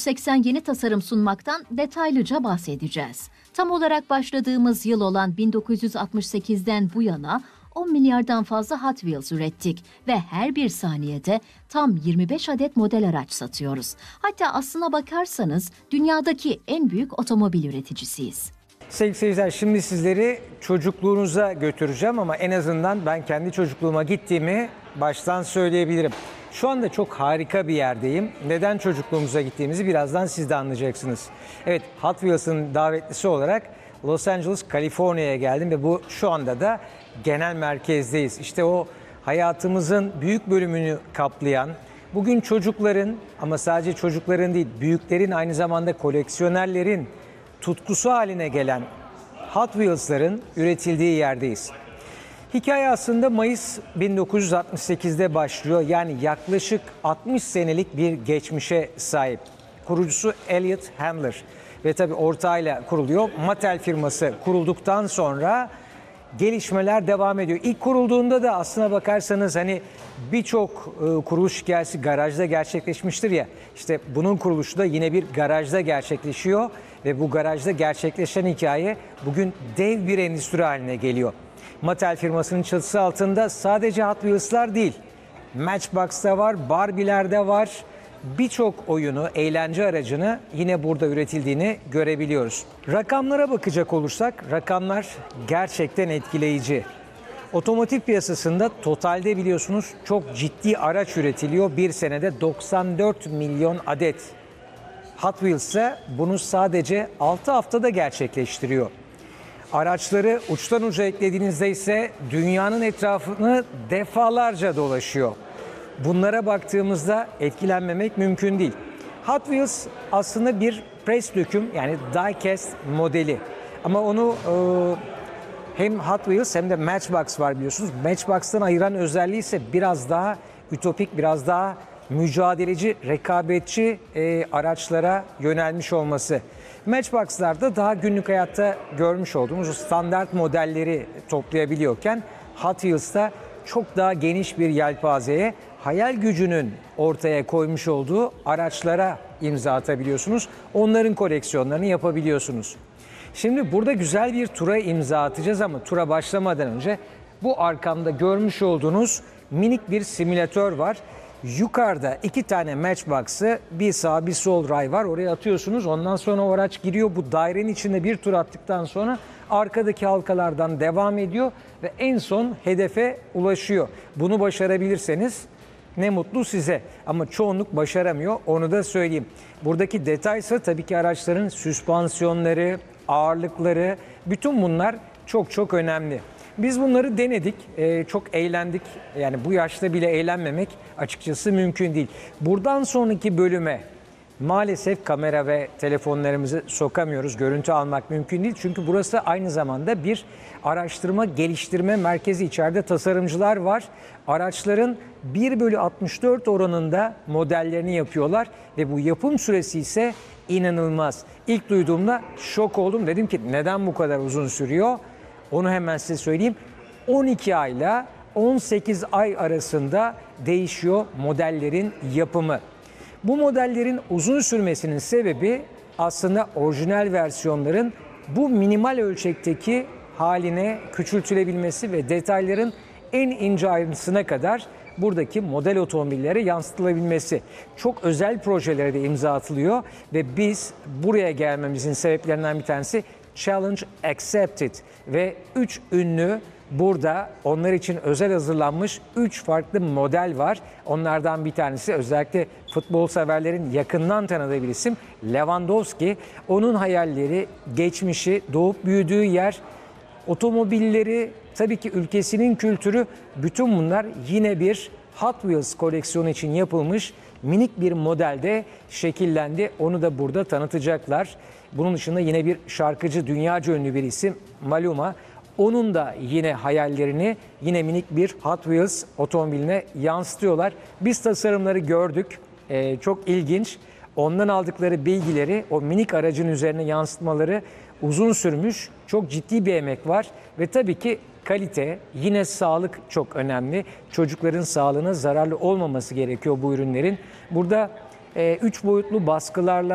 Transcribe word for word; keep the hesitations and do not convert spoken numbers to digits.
seksen yeni tasarım sunmaktan detaylıca bahsedeceğiz. Tam olarak başladığımız yıl olan bin dokuz yüz altmış sekizden bu yana on milyardan fazla Hot Wheels ürettik ve her bir saniyede tam yirmi beş adet model araç satıyoruz. Hatta aslına bakarsanız dünyadaki en büyük otomobil üreticisiyiz. Sevgili seyirciler, şimdi sizleri çocukluğunuza götüreceğim ama en azından ben kendi çocukluğuma gittiğimi baştan söyleyebilirim. Şu anda çok harika bir yerdeyim. Neden çocukluğumuza gittiğimizi birazdan siz de anlayacaksınız. Evet, Hot Wheels'ın davetlisi olarak Los Angeles, Kaliforniya'ya geldim ve bu şu anda da genel merkezdeyiz. İşte o hayatımızın büyük bölümünü kaplayan, bugün çocukların ama sadece çocukların değil, büyüklerin aynı zamanda koleksiyonerlerin tutkusu haline gelen Hot Wheels'ların üretildiği yerdeyiz. Hikaye aslında Mayıs bin dokuz yüz altmış sekizde başlıyor. Yani yaklaşık altmış senelik bir geçmişe sahip. Kurucusu Elliot Handler ve tabii ortağıyla kuruluyor. Mattel firması kurulduktan sonra gelişmeler devam ediyor. İlk kurulduğunda da aslına bakarsanız hani birçok e, kuruluş hikayesi garajda gerçekleşmiştir ya. İşte bunun kuruluşu da yine bir garajda gerçekleşiyor ve bu garajda gerçekleşen hikaye bugün dev bir endüstri haline geliyor. Mattel firmasının çatısı altında sadece Hot Wheels'lar değil, Matchbox'ta var, Barbie'lerde var. Birçok oyunu, eğlence aracını yine burada üretildiğini görebiliyoruz. Rakamlara bakacak olursak, rakamlar gerçekten etkileyici. Otomotiv piyasasında totalde biliyorsunuz çok ciddi araç üretiliyor. Bir senede doksan dört milyon adet. Hot Wheels ise bunu sadece altı haftada gerçekleştiriyor. Araçları uçtan uca eklediğinizde ise dünyanın etrafını defalarca dolaşıyor. Bunlara baktığımızda etkilenmemek mümkün değil. Hot Wheels aslında bir press döküm yani die-cast modeli. Ama onu e, hem Hot Wheels hem de Matchbox var biliyorsunuz. Matchbox'tan ayıran özelliği ise biraz daha ütopik, biraz daha mücadeleci, rekabetçi e, araçlara yönelmiş olması. Matchbox'larda daha günlük hayatta görmüş olduğumuz standart modelleri toplayabiliyorken Hot Wheels'ta çok daha geniş bir yelpazeye, hayal gücünün ortaya koymuş olduğu araçlara imza atabiliyorsunuz. Onların koleksiyonlarını yapabiliyorsunuz. Şimdi burada güzel bir tura imza atacağız ama tura başlamadan önce bu arkamda görmüş olduğunuz minik bir simülatör var. Yukarıda iki tane Matchbox'ı bir sağ bir sol ray var. Oraya atıyorsunuz. Ondan sonra o araç giriyor. Bu dairenin içinde bir tur attıktan sonra arkadaki halkalardan devam ediyor ve en son hedefe ulaşıyor. Bunu başarabilirseniz ne mutlu size. Ama çoğunluk başaramıyor. Onu da söyleyeyim. Buradaki detaysa tabii ki araçların süspansiyonları, ağırlıkları, bütün bunlar çok çok önemli. Biz bunları denedik, ee, çok eğlendik. Yani bu yaşta bile eğlenmemek açıkçası mümkün değil. Buradan sonraki bölüme maalesef kamera ve telefonlarımızı sokamıyoruz. Görüntü almak mümkün değil. Çünkü burası aynı zamanda bir araştırma, geliştirme merkezi. İçeride tasarımcılar var. Araçların bir bölü altmış dört oranında modellerini yapıyorlar. Ve bu yapım süresi ise inanılmaz. İlk duyduğumda şok oldum. Dedim ki neden bu kadar uzun sürüyor? Onu hemen size söyleyeyim. on iki ayla on sekiz ay arasında değişiyor modellerin yapımı. Bu modellerin uzun sürmesinin sebebi aslında orijinal versiyonların bu minimal ölçekteki haline küçültülebilmesi ve detayların en ince ayrıntısına kadar buradaki model otomobillere yansıtılabilmesi. Çok özel projelere de imza atılıyor ve biz buraya gelmemizin sebeplerinden bir tanesi Challenge Accepted ve üç ünlü burada onlar için özel hazırlanmış üç farklı model var. Onlardan bir tanesi özellikle futbol severlerin yakından tanıdığı bir isim Lewandowski. Onun hayalleri, geçmişi, doğup büyüdüğü yer, otomobilleri, tabii ki ülkesinin kültürü, bütün bunlar yine bir Hot Wheels koleksiyonu için yapılmış minik bir modelde şekillendi. Onu da burada tanıtacaklar. Bunun dışında yine bir şarkıcı, dünyaca ünlü bir isim Maluma. Onun da yine hayallerini yine minik bir Hot Wheels otomobiline yansıtıyorlar. Biz tasarımları gördük. Ee, çok ilginç. Ondan aldıkları bilgileri o minik aracın üzerine yansıtmaları uzun sürmüş. Çok ciddi bir emek var. Ve tabii ki kalite, yine sağlık çok önemli. Çocukların sağlığına zararlı olmaması gerekiyor bu ürünlerin. Burada üç boyutlu baskılarla